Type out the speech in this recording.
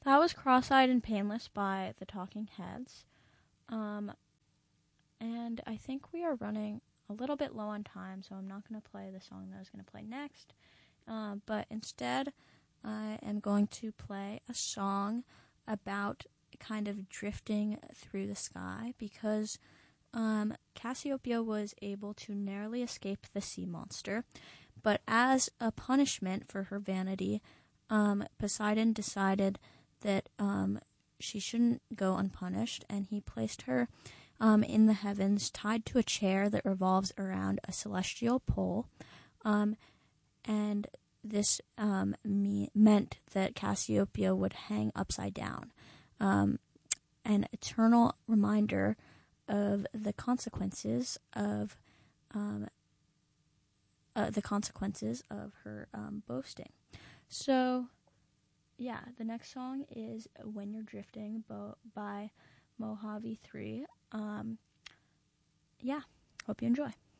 That was Cross-Eyed and Painless by the Talking Heads. And I think we are running a little bit low on time, so I'm not going to play the song that I was going to play next. But instead, I am going to play a song about kind of drifting through the sky, because Cassiopeia was able to narrowly escape the sea monster, but as a punishment for her vanity, Poseidon decided that she shouldn't go unpunished, and he placed her in the heavens, tied to a chair that revolves around a celestial pole, and this meant that Cassiopeia would hang upside down, an eternal reminder of the consequences of her boasting. So, yeah, the next song is "When You're Drifting" by Mojave 3. Yeah, hope you enjoy.